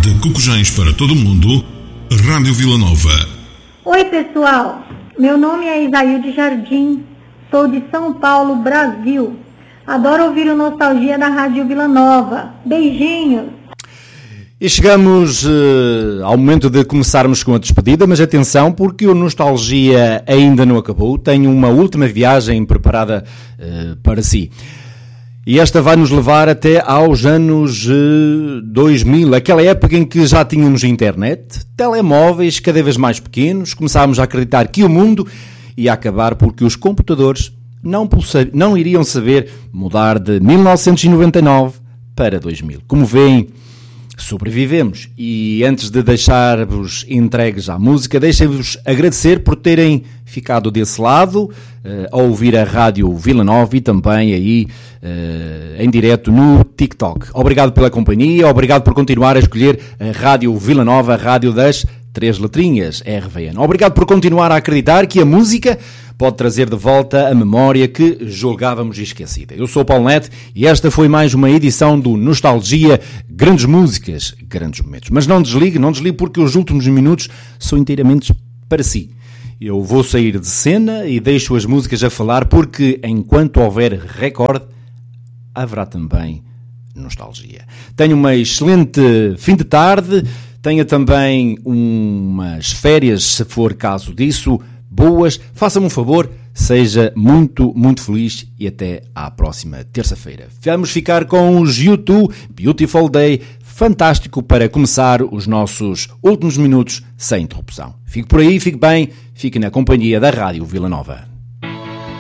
De Cocujães para todo o mundo, Rádio Vila Nova. Oi pessoal, meu nome é Isaíde Jardim, sou de São Paulo, Brasil. Adoro ouvir o Nostalgia da Rádio Vila Nova. Beijinhos! E chegamos ao momento de começarmos com a despedida, mas atenção porque o Nostalgia ainda não acabou. Tenho uma última viagem preparada para si. E esta vai nos levar até aos anos 2000, aquela época em que já tínhamos internet, telemóveis cada vez mais pequenos, começámos a acreditar que o mundo ia acabar porque os computadores não iriam saber mudar de 1999 para 2000. Como veem, sobrevivemos. E antes de deixar-vos entregues à música, deixem-vos agradecer por terem ficado desse lado, a ouvir a Rádio Vila Nova e também aí em direto no TikTok. Obrigado pela companhia, obrigado por continuar a escolher a Rádio Vila Nova, a rádio das 3 letrinhas, RVN. Obrigado por continuar a acreditar que a música pode trazer de volta a memória que julgávamos esquecida. Eu sou o Paulo Neto e esta foi mais uma edição do Nostalgia, grandes músicas, grandes momentos. Mas não desligue porque os últimos minutos são inteiramente para si. Eu vou sair de cena e deixo as músicas a falar porque enquanto houver recorde, haverá também nostalgia. Tenha uma excelente fim de tarde, tenha também umas férias, se for caso disso, boas. Faça-me um favor, seja muito, muito feliz e até à próxima terça-feira. Vamos ficar com os U2, Beautiful Day, fantástico para começar os nossos últimos minutos sem interrupção. Fique por aí, fique bem, fique na companhia da Rádio Vila Nova.